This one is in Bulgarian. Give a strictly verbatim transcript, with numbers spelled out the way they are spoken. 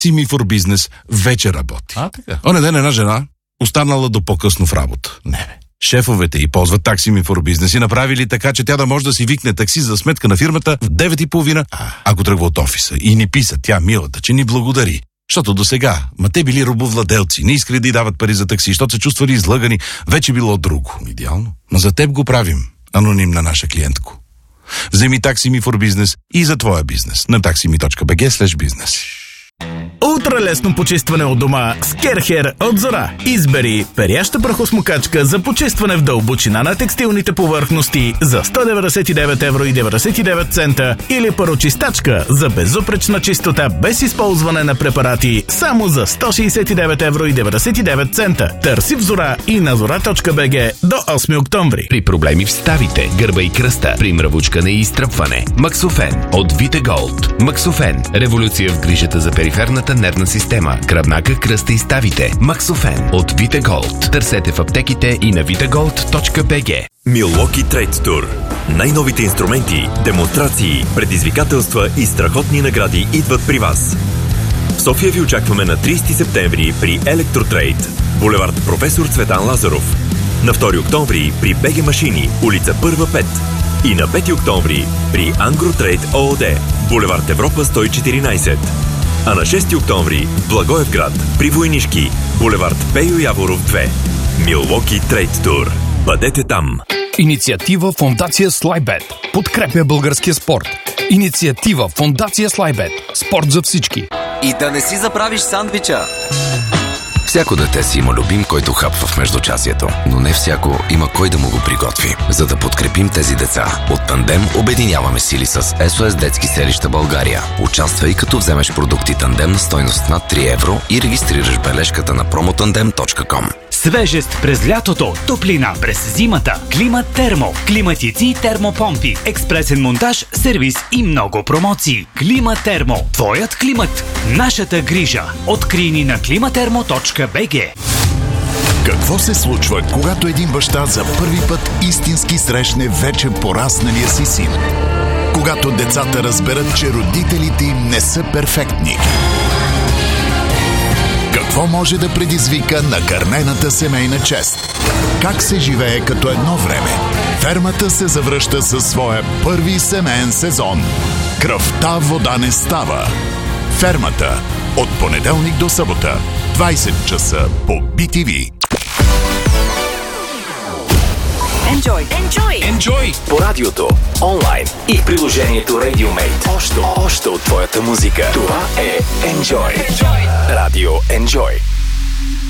Simi for Business вече работи. А, така. Оня ден една жена останала до по-късно в работа. Не, бе. Шефовете й ползват Taxi for Business и направили така, че тя да може да си викне такси за сметка на фирмата в девет и половина, ако тръгва от офиса. И ни писа тя, милата, че ни благодари. Защото до сега, ма те били робовладелци, не искали да й дават пари за такси, защото се чувствали излъгани, вече било друго. Идеално. Но за теб го правим, анонимна наша клиентко. Вземи Taxi for Business и за твоя бизнес на taximi.bg слеш бизнес. Ултралесно почистване от дома с Керхер от Зора. Избери перяща прахосмокачка за почистване в дълбочина на текстилните повърхности за сто деветдесет и девет евро и деветдесет и девет цента или парочистачка за безупречна чистота без използване на препарати само за сто шейсет и девет евро и деветдесет и девет цента. Търси в Зора и на зора.бг до осми октомври. При проблеми в ставите, гърба и кръста, при мръвучкане и изтръпване. Максофен от Витеголд. Максофен. Революция в грижата за периферната нервна система, гръбнака, кръста и ставите. Максофен от Витеголд. Търсете в аптеките и на витеголд точка би джи. Milwaukee Trade Tour. Най-новите инструменти, демонстрации, предизвикателства и страхотни награди идват при вас. В София ви очакваме на трийсети септември при Електротрейд, булевард Професор Цветан Лазаров. На втори октомври при БГ Машини, улица Първа пет. И на пети октомври при Ангротрейд ООД, булевард Европа сто и четиринайсет. А на шести октомври в Благоевград при Войнишки, булевард Пейо Яворов две. Milwaukee Trade Tour. Бъдете там! Инициатива Фондация Слайбет. Подкрепя българския спорт. Инициатива Фондация Слайбет. Спорт за всички. И да не си заправиш сандвича. Всяко дете си има любим, който хапва в междучасието, но не всяко има кой да му го приготви. За да подкрепим тези деца, от Тандем обединяваме сили с ес о ес Детски селища България. Участвай, като вземеш продукти Тандем на стойност над три евро и регистрираш бележката на промотандем точка ком. Свежест през лятото, топлина през зимата. Климат Термо, климатици и термопомпи, експресен монтаж, сервис и много промоции. Климат Термо, твоят климат, нашата грижа. Открий ни на климатермо точка би джи. Какво се случва, когато един баща за първи път истински срещне вече порасналия си син? Когато децата разберат, че родителите им не са перфектни? Какво може да предизвика накърнената семейна чест? Как се живее като едно време? Фермата се завръща със своя първи семейен сезон. Кръвта вода не става. Фермата. От понеделник до събота. двайсет часа по би ти ви. Enjoy. Enjoy. Enjoy! По радиото, онлайн и в приложението RadioMate. Още, още от твоята музика. Това е Enjoy. Enjoy. Радио Enjoy.